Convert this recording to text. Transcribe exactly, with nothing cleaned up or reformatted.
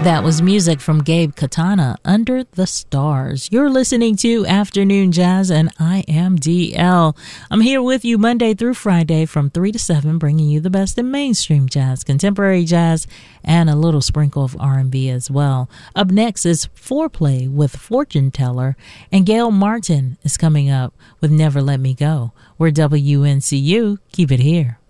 That was music from Gabe Katana, Under the Stars. You're listening to Afternoon Jazz, and I am D L. I'm here with you Monday through Friday from three to seven, bringing you the best in mainstream jazz, contemporary jazz, and a little sprinkle of R and B as well. Up next is Foreplay with Fortune Teller, and Gail Martin is coming up with Never Let Me Go. We're W N C U. Keep it here.